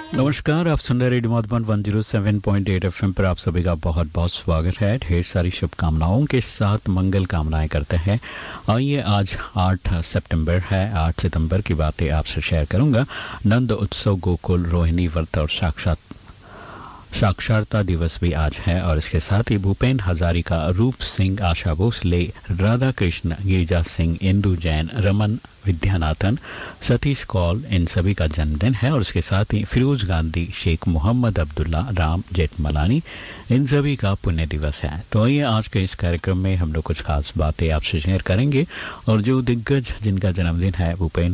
नमस्कार, आप सुन रहे रेडियो मधुबन 107.8 एफएम पर आप सभी का बहुत बहुत स्वागत है। ढेर सारी शुभकामनाओं के साथ मंगल कामनाएं करते हैं। आइए, आज 8 सितंबर है। 8 सितंबर की बातें आपसे शेयर करूंगा। नंद उत्सव, गोकुल, रोहिणी व्रत और साक्षरता दिवस भी आज है। और इसके साथ ही भूपेन हजारिका, रूप सिंह, आशा भोसले, राधा कृष्ण, गिरिजा सिंह, इंदु जैन, रमन विद्यानाथन, सतीश कौल, इन सभी का जन्मदिन है। और इसके साथ ही फिरोज गांधी, शेख मोहम्मद अब्दुल्ला, राम जेठमलानी, इन सभी का पुण्य दिवस है। तो आइए, आज के इस कार्यक्रम में हम लोग कुछ खास बातें आपसे शेयर करेंगे। और जो दिग्गज जिनका जन्मदिन है, भूपेन